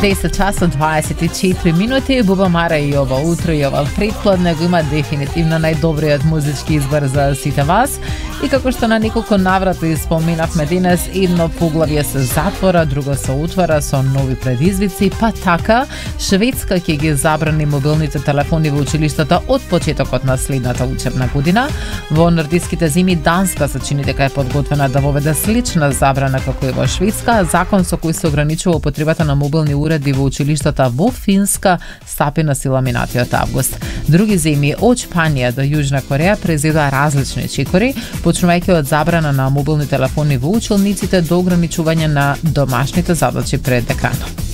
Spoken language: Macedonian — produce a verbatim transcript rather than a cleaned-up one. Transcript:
десет часа дваесет и четири минути. Буба Мара и ова утро и ова предплодне го има дефинитивно најдобриот музички избор за сите вас. И како што на неколку наврати споменавме денес, едно поглавје се затвора, друго се отвора со нови предизвици, па така Шведска ќе ги забрани мобилните телефони во училиштата од почетокот на следната учебна година. Во нордиските зими Данска се чини дека е подготвена да воведе слична забрана како и во Шведска. Закон со кој се ограничува употребата на мобилни уреди во училиштата во Финска стапи на сила минатиот август. Други земји од Шпанија до Јужна Кореја презедоа различни чекори, почнувајќи од забрана на мобилни телефони во училниците до ограничување на домашните задачи пред екранот.